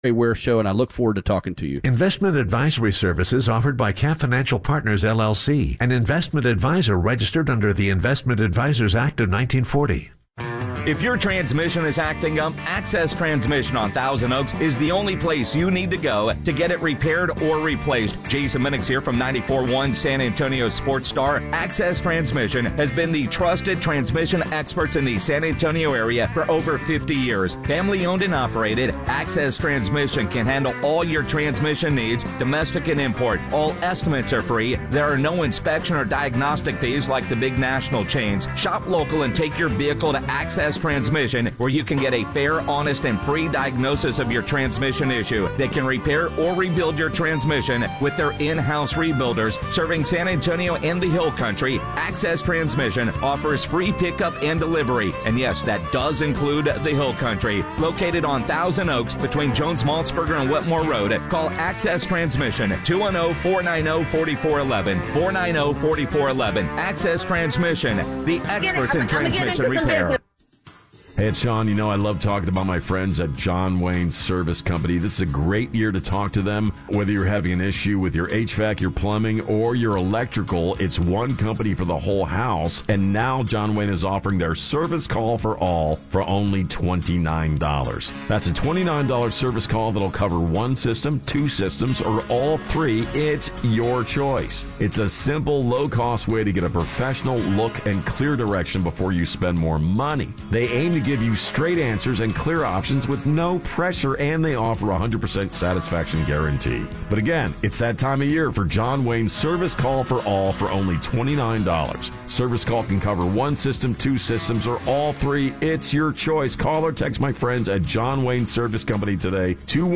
Ware Show, and I look forward to talking to you. Investment advisory services offered by Camp Financial Partners, LLC, an investment advisor registered under the Investment Advisors Act of 1940. If your transmission is acting up, Access Transmission on Thousand Oaks is the only place you need to go to get it repaired or replaced. Jason Minix here from 94.1 San Antonio Sports Star. Access Transmission has been the trusted transmission experts in the San Antonio area for over 50 years. Family owned and operated, Access Transmission can handle all your transmission needs, domestic and import. All estimates are free. There are no inspection or diagnostic fees like the big national chains. Shop local and take your vehicle to Access Transmission, where you can get a fair, honest, and free diagnosis of your transmission issue. They can repair or rebuild your transmission with their in-house rebuilders serving San Antonio and the Hill Country. Access Transmission offers free pickup and delivery, and yes, that does include the Hill Country. Located on Thousand Oaks between Jones-Maltzberger and Wetmore Road, call Access Transmission 210-490-4411, 490-4411. Access Transmission, the experts in transmission repair. Hey, it's Sean. You know I love talking about my friends at John Wayne Service Company. This is a great year to talk to them. Whether you're having an issue with your HVAC, your plumbing, or your electrical, it's one company for the whole house. And now John Wayne is offering their service call for all for only $29. That's a $29 service call that'll cover one system, two systems, or all three. It's your choice. It's a simple, low-cost way to get a professional look and clear direction before you spend more money. They aim to give you straight answers and clear options with no pressure, and they offer a 100% satisfaction guarantee. But again, it's that time of year for John Wayne's Service Call for All for only $29. Service call can cover one system, two systems, or all three. It's your choice. Call or text my friends at John Wayne Service Company today,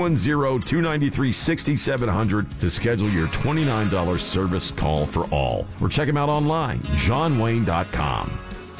210-293-6700 to schedule your $29 service call for all. Or check them out online, johnwayne.com.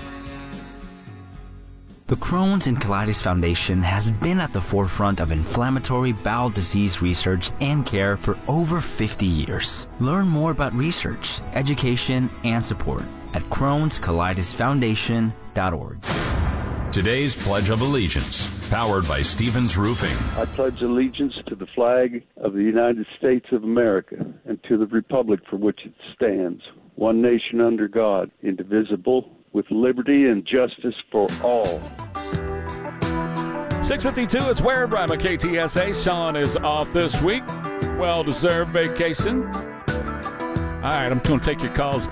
The Crohn's and Colitis Foundation has been at the forefront of inflammatory bowel disease research and care for over 50 years. Learn more about research, education, and support at Crohn'sColitisFoundation.org. Today's Pledge of Allegiance, powered by Stevens Roofing. I pledge allegiance to the flag of the United States of America and to the republic for which it stands, one nation under God, indivisible, with liberty and justice for all. 6:52, it's Ware Bryant at KTSA. Sean is off this week. Well-deserved vacation. All right, I'm going to take your calls at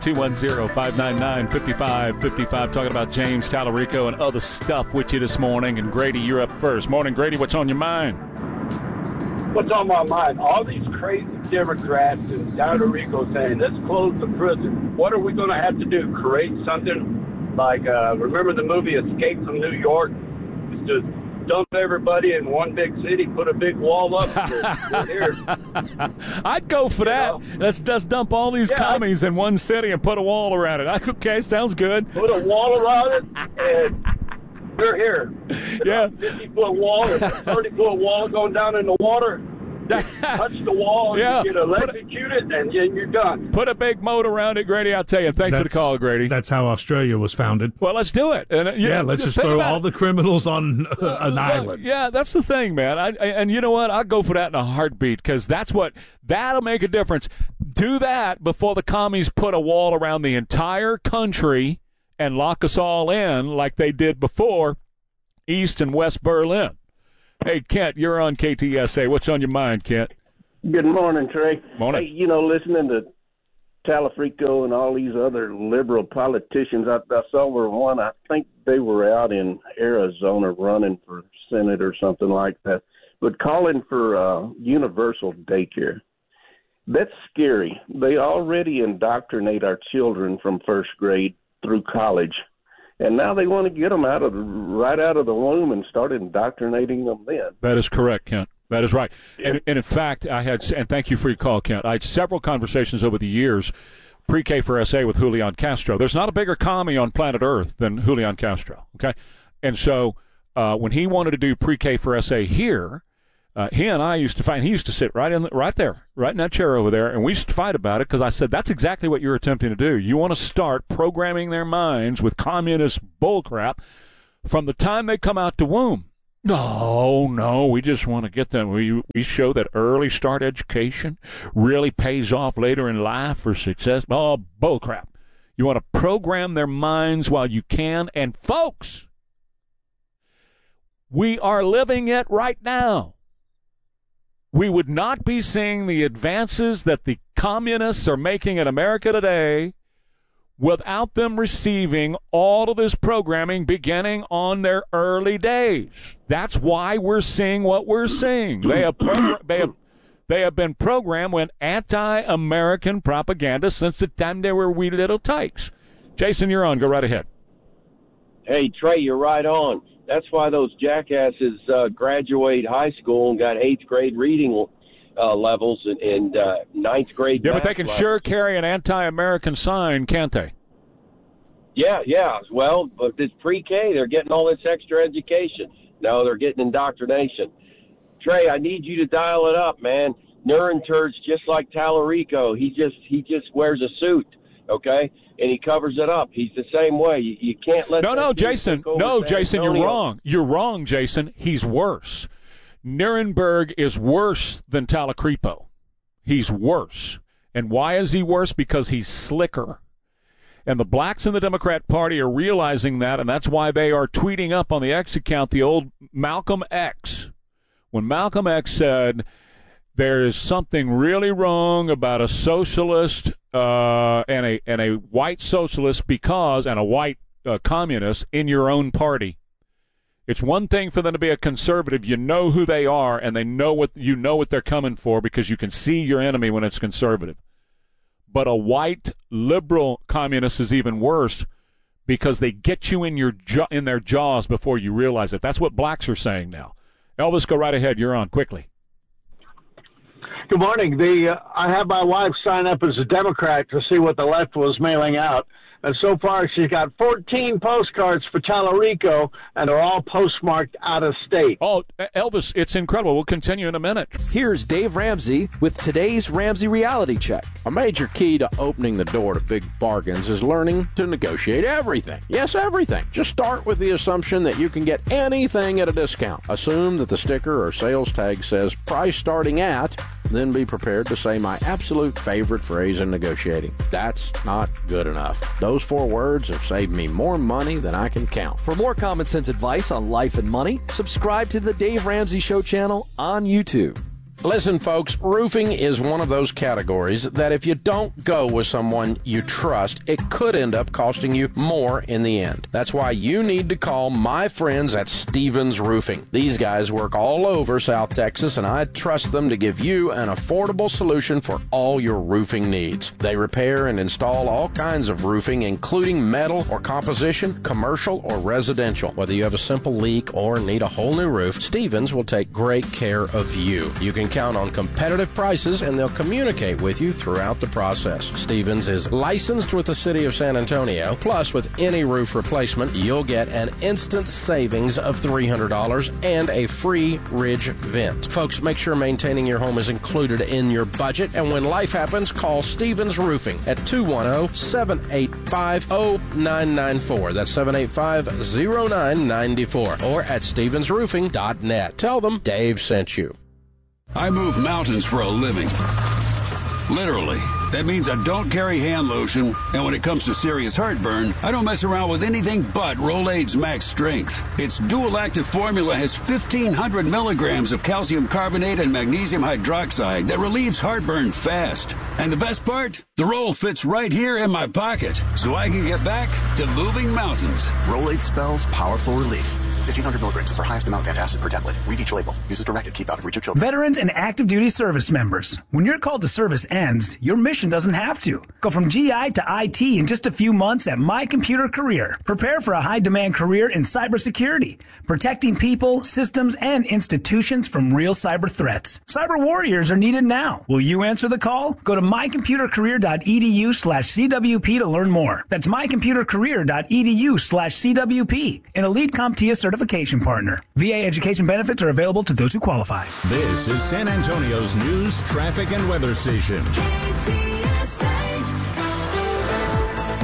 210-599-5555. Talking about James Tallarico and other stuff with you this morning. And Grady, you're up first. Morning, Grady. What's on your mind? What's on my mind? All these crazy Democrats in Tallarico saying, let's close the prison. What are we going to have to do? Create something like, remember the movie Escape from New York? It's just dump everybody in one big city, put a big wall up. Here. I'd go for that. Let's just dump all these commies in one city and put a wall around it. Okay, sounds good. Put a wall around it, and we're here. Yeah. 50-foot wall or 30-foot wall going down in the water. Touch the wall, yeah. You get electrocuted, and then you're done. Put a big moat around it, Grady. I'll tell you. Thanks for the call, Grady. That's how Australia was founded. Well, let's do it. And, let's just throw all the criminals on an island. Yeah, that's the thing, man. And you know what? I'll go for that in a heartbeat, because that'll make a difference. Do that before the commies put a wall around the entire country and lock us all in like they did before East and West Berlin. Hey, Kent, you're on KTSA. What's on your mind, Kent? Good morning, Trey. Morning. Hey, listening to Tallarico and all these other liberal politicians, I saw where one, I think they were out in Arizona running for Senate or something like that, but calling for universal daycare. That's scary. They already indoctrinate our children from first grade through college. And now they want to get them right out of the womb and start indoctrinating them then. That is correct, Kent. That is right. Yeah. And in fact, and thank you for your call, Kent. I had several conversations over the years, pre-K for SA with Julian Castro. There's not a bigger commie on planet Earth than Julian Castro, okay? And so when he wanted to do pre-K for SA here, he and I used to fight. He used to sit right in that chair over there, and we used to fight about it because I said, that's exactly what you're attempting to do. You want to start programming their minds with communist bullcrap from the time they come out the womb. No, we just want to get them. We show that early start education really pays off later in life for success. Oh, bullcrap. You want to program their minds while you can. And folks, we are living it right now. We would not be seeing the advances that the communists are making in America today without them receiving all of this programming beginning on their early days. That's why we're seeing what we're seeing. They have been programmed with anti-American propaganda since the time they were wee little tykes. Jason, you're on. Go right ahead. Hey, Trey, you're right on. That's why those jackasses graduate high school and got 8th grade reading levels and 9th grade. Yeah, but they can sure carry an anti-American sign, can't they? Yeah. Well, but it's pre-K. They're getting all this extra education. No, they're getting indoctrination. Trey, I need you to dial it up, man. Nurenturd's just like Tallarico. He just wears a suit, okay? And he covers it up. He's the same way. You can't let Jason. No, Jason, you're wrong. You're wrong, Jason. He's worse. Nuremberg is worse than Tallarico. He's worse. And why is he worse? Because he's slicker. And the blacks in the Democrat Party are realizing that, and that's why they are tweeting up on the X account the old Malcolm X. When Malcolm X said there is something really wrong about a socialist and a white socialist and a white communist in your own party. It's one thing for them to be a conservative. You know who they are, and they know what they're coming for because you can see your enemy when it's conservative. But a white liberal communist is even worse because they get you in their jaws before you realize it. That's what blacks are saying now. Elvis, go right ahead. You're on quickly. Good morning. I had my wife sign up as a Democrat to see what the left was mailing out. And so far, she's got 14 postcards for Tallarico, and they're all postmarked out of state. Oh, Elvis, it's incredible. We'll continue in a minute. Here's Dave Ramsey with today's Ramsey Reality Check. A major key to opening the door to big bargains is learning to negotiate everything. Yes, everything. Just start with the assumption that you can get anything at a discount. Assume that the sticker or sales tag says price starting at, then be prepared to say my absolute favorite phrase in negotiating. That's not good enough. Those 4 words have saved me more money than I can count. For more common sense advice on life and money, subscribe to the Dave Ramsey Show channel on YouTube. Listen, folks, roofing is one of those categories that if you don't go with someone you trust, it could end up costing you more in the end. That's why you need to call my friends at Stevens Roofing. These guys work all over South Texas, and I trust them to give you an affordable solution for all your roofing needs. They repair and install all kinds of roofing, including metal or composition, commercial or residential. Whether you have a simple leak or need a whole new roof, Stevens will take great care of you. You can count on competitive prices, and they'll communicate with you throughout the process. Stevens is licensed with the City of San Antonio. Plus, with any roof replacement, you'll get an instant savings of $300 and a free ridge vent. Folks, make sure maintaining your home is included in your budget, and when life happens, call Stevens Roofing at 210-785-0994. That's 785-0994, or at stevensroofing.net. Tell them Dave sent you. I move mountains for a living. Literally. That means I don't carry hand lotion, and when it comes to serious heartburn, I don't mess around with anything but Rolaids Max Strength. Its dual-active formula has 1,500 milligrams of calcium carbonate and magnesium hydroxide that relieves heartburn fast. And the best part? The roll fits right here in my pocket, so I can get back to moving mountains. Rolaids spells powerful relief. 1,500 milligrams is our highest amount of antacid per tablet. Read each label. Use as directed. Keep out of reach of children. Veterans and active duty service members. When your call to service ends, your mission doesn't have to. Go from GI to IT in just a few months at My Computer Career. Prepare for a high-demand career in cybersecurity, protecting people, systems, and institutions from real cyber threats. Cyber warriors are needed now. Will you answer the call? Go to mycomputercareer.edu/CWP to learn more. That's mycomputercareer.edu/CWP. An elite CompTIA certification partner. VA education benefits are available to those who qualify. This is San Antonio's news, traffic, and weather station.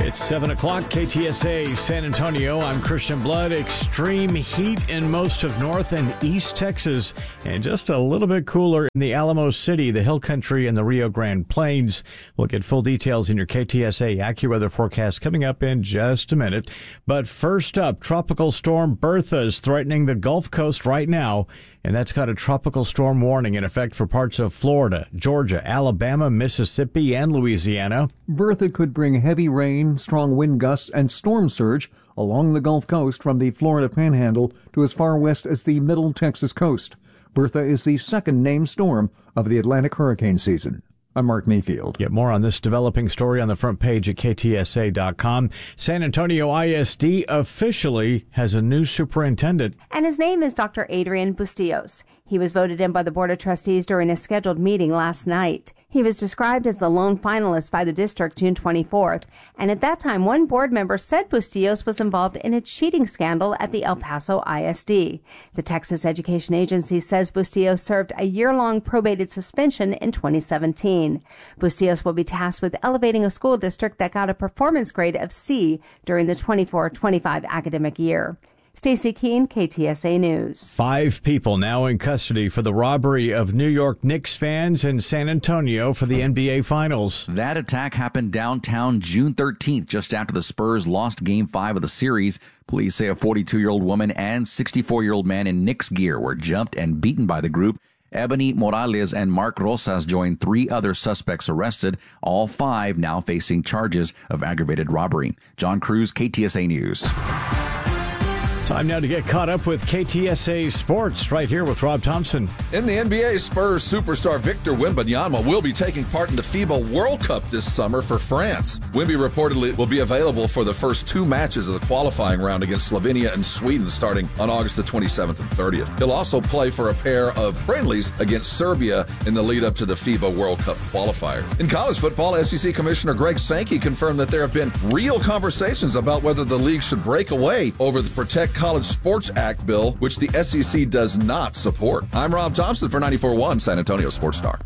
It's 7 o'clock, KTSA San Antonio. I'm Christian Blood. Extreme heat in most of North and East Texas, and just a little bit cooler in the Alamo City, the Hill Country, and the Rio Grande Plains. We'll get full details in your KTSA AccuWeather forecast coming up in just a minute. But first up, Tropical Storm Bertha is threatening the Gulf Coast right now, and that's got a tropical storm warning in effect for parts of Florida, Georgia, Alabama, Mississippi, and Louisiana. Bertha could bring heavy rain, strong wind gusts, and storm surge along the Gulf Coast from the Florida Panhandle to as far west as the Middle Texas coast. Bertha is the second named storm of the Atlantic hurricane season. I'm Mark Mayfield. Get more on this developing story on the front page at KTSA.com. San Antonio ISD officially has a new superintendent. And his name is Dr. Adrian Bustillos. He was voted in by the Board of Trustees during a scheduled meeting last night. He was described as the lone finalist by the district June 24th, and at that time, one board member said Bustillos was involved in a cheating scandal at the El Paso ISD. The Texas Education Agency says Bustillos served a year-long probated suspension in 2017. Bustillos will be tasked with elevating a school district that got a performance grade of C during the 24-25 academic year. Stacey Keene, KTSA News. 5 people now in custody for the robbery of New York Knicks fans in San Antonio for the NBA Finals. That attack happened downtown June 13th, just after the Spurs lost Game 5 of the series. Police say a 42-year-old woman and 64-year-old man in Knicks gear were jumped and beaten by the group. Ebony Morales and Mark Rosas joined 3 other suspects arrested, all 5 now facing charges of aggravated robbery. John Cruz, KTSA News. Time now to get caught up with KTSA Sports right here with Rob Thompson. In the NBA, Spurs superstar Victor Wembanyama will be taking part in the FIBA World Cup this summer for France. Wemby reportedly will be available for the first 2 matches of the qualifying round against Slovenia and Sweden starting on August the 27th and 30th. He'll also play for a pair of friendlies against Serbia in the lead up to the FIBA World Cup qualifier. In college football, SEC Commissioner Greg Sankey confirmed that there have been real conversations about whether the league should break away over the Protect College Sports Act bill, which the SEC does not support. I'm Rob Thompson for 94.1 San Antonio Sports Star.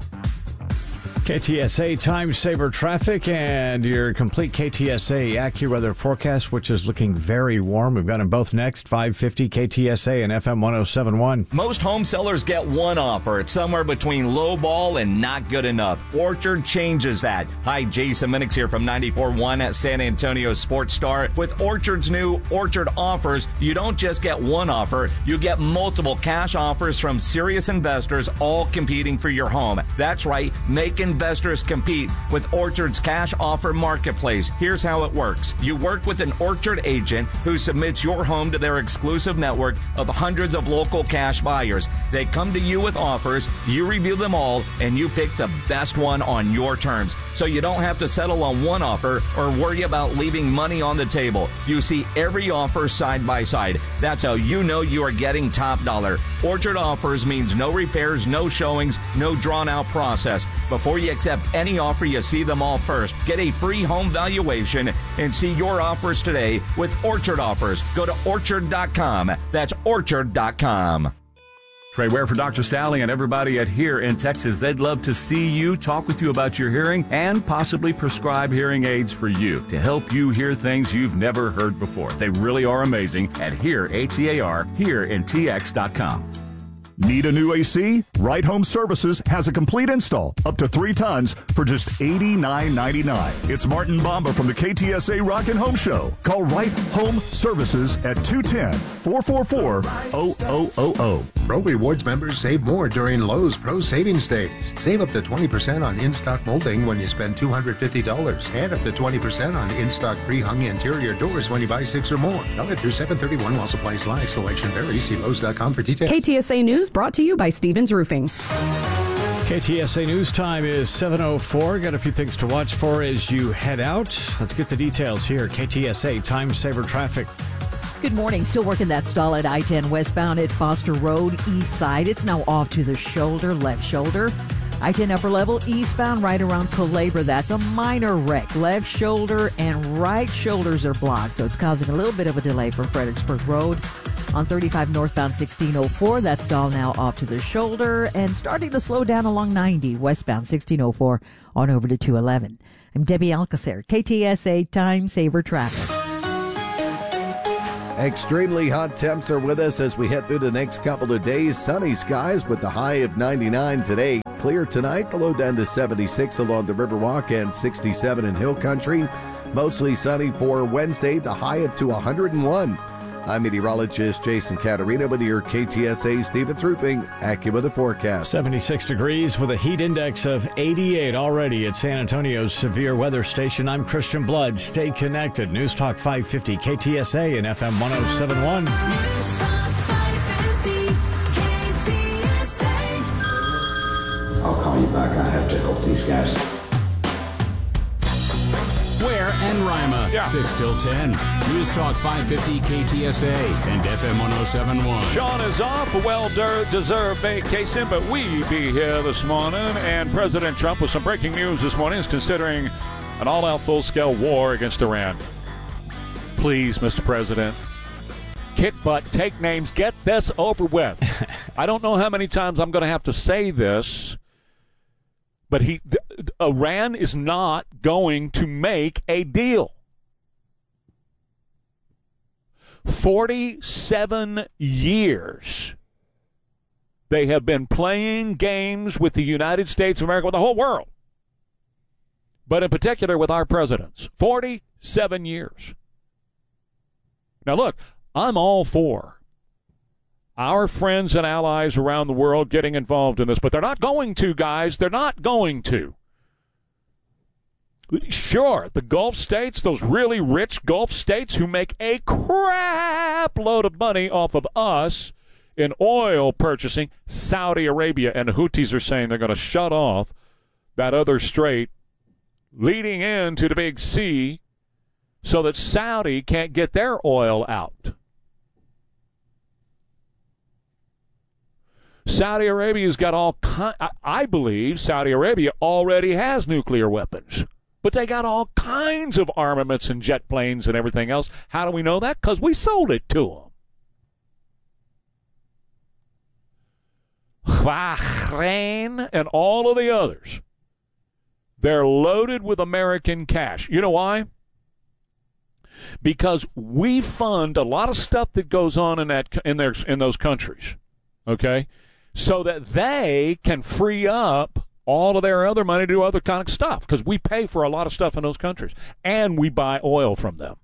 KTSA Time Saver Traffic and your complete KTSA AccuWeather forecast, which is looking very warm. We've got them both next, 550 KTSA and FM 107.1. Most home sellers get one offer. It's somewhere between low ball and not good enough. Orchard changes that. Hi, Jason Minix here from 94.1 at San Antonio Sports Star. With Orchard's new Orchard offers, you don't just get one offer, you get multiple cash offers from serious investors, all competing for your home. That's right, make investors compete with Orchard's cash offer marketplace. Here's how it works. You work with an Orchard agent who submits your home to their exclusive network of hundreds of local cash buyers. They come to you with offers, you review them all, and you pick the best one on your terms. So you don't have to settle on one offer or worry about leaving money on the table. You see every offer side by side. That's how you know you are getting top dollar. Orchard offers means no repairs, no showings, no drawn out process. Before you accept any offer, you see them all first. Get a free home valuation and see your offers today with Orchard offers. Go to orchard.com. That's orchard.com. Trey Ware for Dr. Sally and everybody at Here in Texas. They'd love to see you, talk with you about your hearing, and possibly prescribe hearing aids for you to help you hear things you've never heard before. They really are amazing at Here, H-E-A-R, HereInTX.com. Need a new AC? Right Home Services has a complete install up to 3 tons for just $89.99. It's Martin Bomba from the KTSA Rockin' Home Show. Call Right Home Services at 210-444-0000. Pro Rewards members save more during Lowe's Pro Savings Days. Save up to 20% on in-stock molding when you spend $250 and up to 20% on in-stock pre-hung interior doors when you buy 6 or more. Valid through 7/31 while supplies last. Selection varies. See Lowe's.com for details. KTSA News brought to you by Stevens Roofing. KTSA News Time is 7:04. Got a few things to watch for as you head out. Let's get the details here. KTSA Time Saver Traffic. Good morning. Still working that stall at I-10 westbound at Foster Road, east side. It's now off to the shoulder, left shoulder. I-10 upper level eastbound right around Culebra. That's a minor wreck. Left shoulder and right shoulders are blocked, so it's causing a little bit of a delay for Fredericksburg Road. On 35 northbound 1604, that stall now off to the shoulder and starting to slow down along 90 westbound 1604 on over to 211. I'm Debbie Alcacer, KTSA Time Saver Traffic. Extremely hot temps are with us as we head through the next couple of days. Sunny skies with the high of 99 today. Clear tonight, the low down to 76 along the Riverwalk and 67 in Hill Country. Mostly sunny for Wednesday, the high up to 101. I'm meteorologist Jason Caterina with your KTSA Stevens Roofing AccuWeather forecast. 76 degrees with a heat index of 88 already at San Antonio's severe weather station. I'm Christian Blood. Stay connected. News Talk 550 KTSA and FM 1071. News Talk 550 KTSA. I'll call you back. I have to help these guys. Ware and Rima, 6 till 10. News Talk 550 KTSA and FM 1071. Sean is off a well-deserved vacation, but we be here this morning. And President Trump, with some breaking news this morning, is considering an all-out full-scale war against Iran. Please, Mr. President, kick butt, take names, get this over with. I don't know how many times I'm going to have to say this, but Iran is not going to make a deal. 47 years they have been playing games with the United States of America, with the whole world, but in particular with our presidents. 47 years. Now look, I'm all for our friends and allies around the world getting involved in this, but they're not going to, guys. They're not going to. Sure, the Gulf states, those really rich Gulf states who make a crap load of money off of us in oil purchasing, Saudi Arabia, and the Houthis are saying they're going to shut off that other strait leading into the Big Sea so that Saudi can't get their oil out. Saudi Arabia's got all I believe Saudi Arabia already has nuclear weapons, but they got all kinds of armaments and jet planes and everything else. How do we know that? Because we sold it to them. Bahrain and all of the others, they're loaded with American cash. You know why? Because we fund a lot of stuff that goes on in those countries. Okay? So that they can free up all of their other money to do other kind of stuff, because we pay for a lot of stuff in those countries, and we buy oil from them.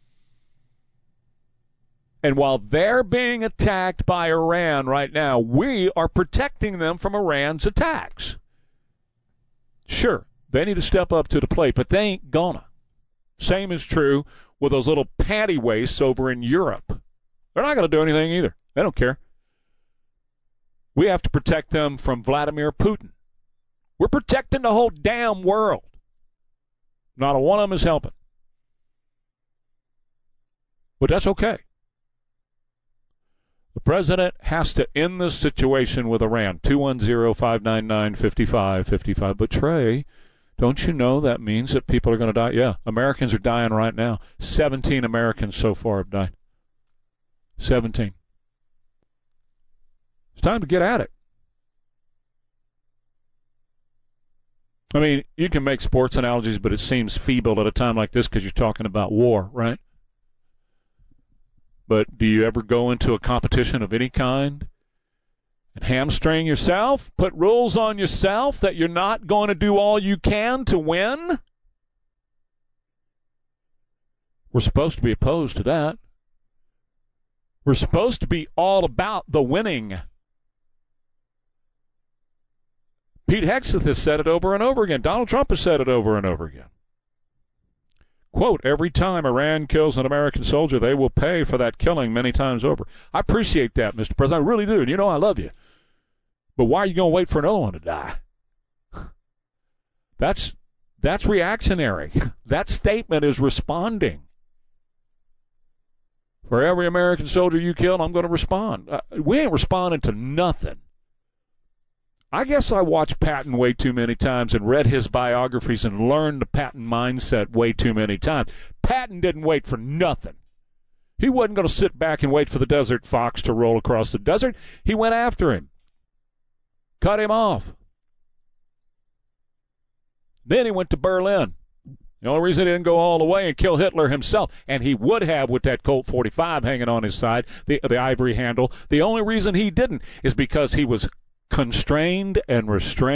And while they're being attacked by Iran right now, we are protecting them from Iran's attacks. Sure, they need to step up to the plate, but they ain't gonna. Same is true with those little panty waists over in Europe. They're not going to do anything either. They don't care. We have to protect them from Vladimir Putin. We're protecting the whole damn world. Not a one of them is helping. But that's okay. The president has to end this situation with Iran. 210-599-5555. But Trey, don't you know that means that people are going to die? Yeah, Americans are dying right now. 17 Americans so far have died. 17. It's time to get at it. I mean, you can make sports analogies, but it seems feeble at a time like this because you're talking about war, right? But do you ever go into a competition of any kind and hamstring yourself, put rules on yourself that you're not going to do all you can to win? We're supposed to be opposed to that. We're supposed to be all about the winning. Pete Hegseth has said it over and over again. Donald Trump has said it over and over again. Quote, every time Iran kills an American soldier, they will pay for that killing many times over. I appreciate that, Mr. President. I really do. And you know I love you. But why are you going to wait for another one to die? That's reactionary. That statement is responding. For every American soldier you kill, I'm going to respond. We ain't responding to nothing. I guess I watched Patton way too many times and read his biographies and learned the Patton mindset way too many times. Patton didn't wait for nothing. He wasn't going to sit back and wait for the desert fox to roll across the desert. He went after him. Cut him off. Then he went to Berlin. The only reason he didn't go all the way and kill Hitler himself, and he would have with that Colt 45 hanging on his side, the ivory handle, the only reason he didn't is because he was constrained and restrained